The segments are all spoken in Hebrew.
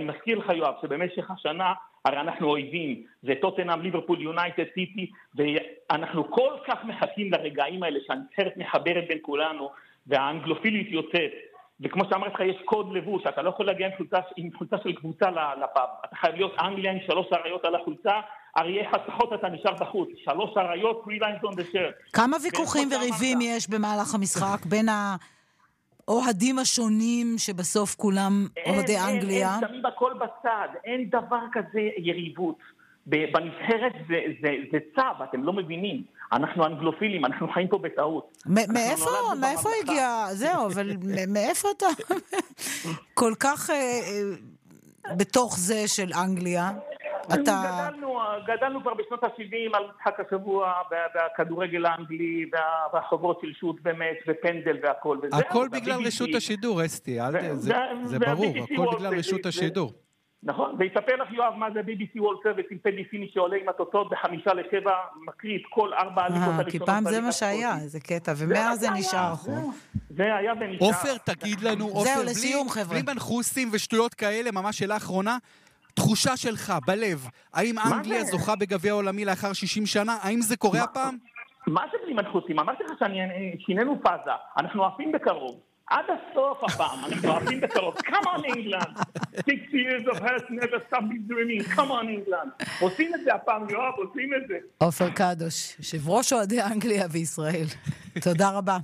אני מזכיר לך יואב שבמשך השנה הרי אנחנו אויבים, זה טוטנהאם, ליברפול, יונייטד, סיטי, ואנחנו כל כך מחכים לרגעים האלה שהנבחרת מחברת בין כולנו והאנגלופילית יוצאת, וכמו שאמרת לך יש קוד לבוש, אתה לא יכול להגיע עם חולצה של קבוצה לפאב, אתה חייב להיות אנגליה עם 3 אריות על החולצה, אריה חסכות אתה נשאר בחוץ, 3 אריות, 3 lines on the shirt. כמה ויכוחים וריבים יש במהלך המשחק בין האוהדים השונים שבסוף כולם אוהדי אנגליה? אין, שמים הכל בצד, אין דבר כזה יריבות. בנבחרת זה צב, אתם לא מבינים. אנחנו אנגלופילים, אנחנו חיים פה בטעות. מאיפה הגיע? זהו, אבל מאיפה אתה כל כך בתוך זה של אנגליה? גדלנו כבר בשנות ה-70 על משחק השבוע בכדורגל האנגלי והחוברות של שוט באמת ופנדל והכל. הכל בגלל רשות השידור, אסתי, זה ברור, הכל בגלל רשות השידור. נכון, ויספר לך יואב מה זה BBC World Service עם פדי פיני שעולה עם התוצאות ב5-7, מקריא את כל 4 הליגות הראשונות. כי פעם זה מה שהיה, זה קטע, ומאז זה נשאר אחרון. זה היה ונשאר. עופר, תגיד לנו, עופר, בלי מנחוסים ושטויות כאלה, ממש שאלה אחרונה, תחושה שלך בלב, האם אנגליה זוכה בגביע העולמי לאחר 60 שנה? האם זה קורה הפעם? מה זה בלי מנחוסים? אמרתי לך שינינו פאזה, אנחנו עפים בקרוב. עד הסוף הפעם, אנחנו עפים בקרוב. Come on England! 6 years of health never stop me dreaming. Come on England! עושים את זה הפעם, יואב, עושים את זה. עופר קדוש, יושב ראש אוהדי אנגליה וישראל. תודה רבה.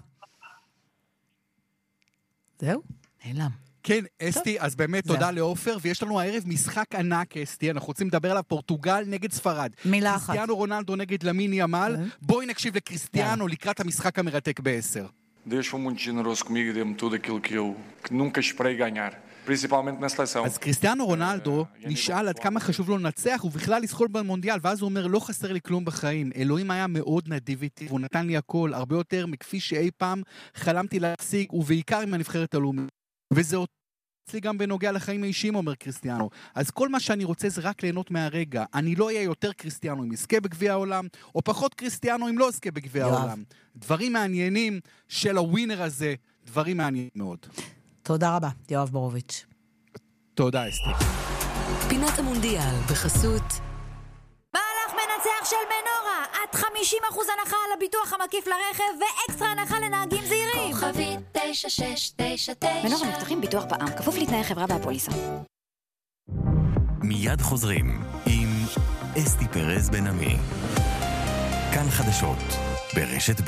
זהו, נעלם. כן, אסתי, אז באמת תודה לעופר, ויש לנו הערב משחק ענק, אסתי, אנחנו רוצים לדבר עליו, פורטוגל נגד ספרד. מילה אחת. קריסטיאנו רונלדו נגד למין ימל, בואי נקשיב לקריסטיאנו לקראת המשחק המרתק ב-10. Deus foi muito generoso comigo e deu-me tudo aquilo que eu nunca esperei ganhar, principalmente na seleção. אז קריסטיאנו רונלדו נשאל עד כמה חשוב לו לנצח ובכלל לזכות במונדיאל, ואז הוא אומר, לא חסר לי כלום בחיים. אלוהים היה מאוד נדיב איתי, והוא נתן לי הכל, הרבה יותר מכפי שאי פעם חלמתי להשיג, ובעיקר עם הנבחרת הלאומית. וזה אצלי גם בנוגע לחיים האישיים, אומר קריסטיאנו. אז כל מה שאני רוצה זה רק ליהנות מהרגע. אני לא אהיה יותר קריסטיאנו אם יזכה בגביע העולם, או פחות קריסטיאנו אם לא יזכה בגביע העולם. דברים מעניינים של הווינר הזה, דברים מעניינים מאוד. תודה רבה, יואב בורוביץ'. תודה, אסתי. פינת המונדיאל בחסות מהלך מנצח של מנורה, עד 50% הנחה על הביטוח המקיף לרכב ואקסטרה הנחה לנהגים זהירים. כוכבי 9699 מנורה מבטחים ביטוח בע"מ, כפוף לתנאי חברה והפוליסה. מיד חוזרים עם אסתי פרז בן עמי. כאן חדשות ברשת ב'.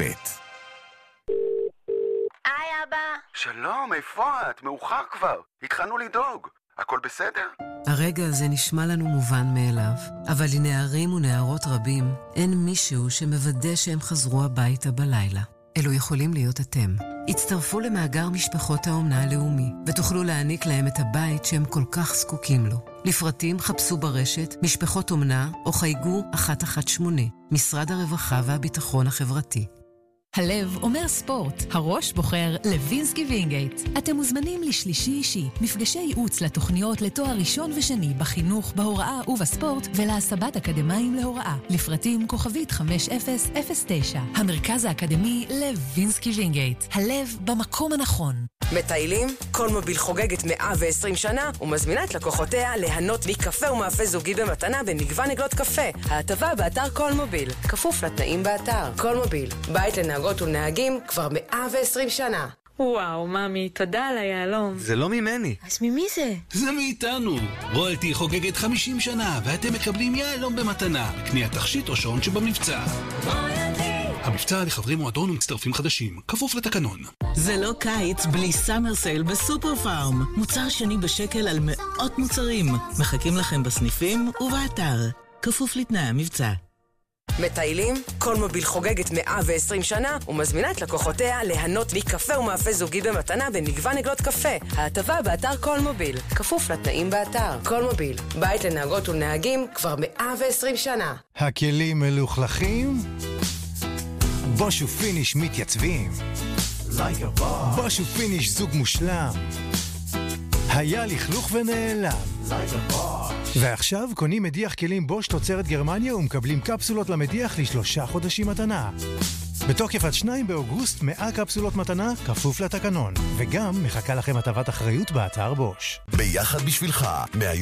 היי אבא. שלום, איפה את? מאוחר כבר. התחלנו לדאוג. הכל בסדר? הרגע הזה נשמע לנו מובן מאליו, אבל לנערים ונערות רבים אין מישהו שמוודא שהם חזרו הביתה בלילה. אלו יכולים להיות אתם. הצטרפו למאגר משפחות האומנה הלאומי, ותוכלו להעניק להם את הבית שהם כל כך זקוקים לו. לפרטים חפשו ברשת משפחות אומנה או חייגו 118, משרד הרווחה והביטחון החברתי. הלב אומר ספורט, הראש בוחר לוינסקי וינגייט. אתם מוזמנים לשלישי אישי, מפגשי ייעוץ לתוכניות לתואר ראשון ושני בחינוך, בהוראה ובספורט, ולהסבת אקדמיים להוראה. לפרטים כוכבית 5009. המרכז האקדמי לוינסקי וינגייט. הלב במקום הנכון. מטיילים? קולמוביל חוגגת 120 שנה ומזמינה את לקוחותיה ליהנות מקפה ומאפה זוגי במתנה במגוון עגלות קפה. ההטבה באתר קולמוביל, כפוף לתנאים באתר. קולמוביל, בית לנהגות ולנהגים כבר 120 שנה. וואו, ממי, תודה על היעלום. זה לא ממני. אז ממי זה? זה מאיתנו. רויאלטי חוגגת 50 שנה, ואתם מקבלים יעלום במתנה. קניית תכשיט או שעון שבמבצע. המבצע לחברי מועדון ומצטרפים חדשים, כפוף לתקנון. זה לא קיץ בלי סאמר סייל בסופר פארם. מוצר שני בשקל על מאות מוצרים. מחכים לכם בסניפים ובאתר. כפוף לתנאי המבצע. מטיילים? קולמוביל חוגגת 120 שנה ומזמינה את לקוחותיה ליהנות מקפה ומאפה זוגי במתנה במגוון עגלות קפה. ההטבה באתר קולמוביל, כפוף לתנאים באתר. קולמוביל, בית לנהגות ולנהגים כבר 120 שנה. הכלים מלוכלכים? בוש ופיניש מתייצבים. בוש ופיניש זוג מושלם. היה לכלוך ונעלם. ועכשיו קונים מדיח כלים בוש תוצרת גרמניה ומקבלים קפסולות למדיח ל3 חודשים מתנה. בתוקף עד 2 באוגוסט 100 קפסולות מתנה, כפוף לתקנון. וגם מחכה לכם הטבת אחריות באתר בוש. ביחד בשבילך,